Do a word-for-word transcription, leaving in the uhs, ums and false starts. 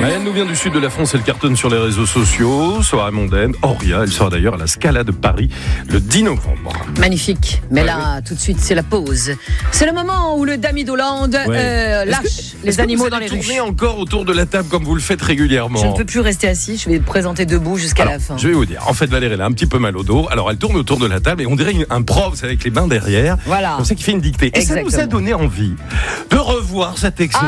Elle nous vient du sud de la France, elle cartonne sur les réseaux sociaux. Soirée mondaine, Auria, elle sera d'ailleurs à la Scala de Paris le dix novembre. Magnifique. Mais ouais, là, oui. tout de suite, c'est la pause. C'est le moment où le Damy d'Hollande Ouais. euh, lâche Est-ce que, les est-ce que animaux vous dans allez les rues. tourner encore autour de la table comme vous le faites régulièrement? Je ne peux plus rester assis, je vais présenter debout jusqu'à Alors, la fin. je vais vous dire, en fait Valérie elle a un petit peu mal au dos, alors elle tourne autour de la table et on dirait un prof avec les mains derrière, Voilà. comme ça qui fait une dictée. Et ça nous a Exactement. donné envie de revoir cette excellente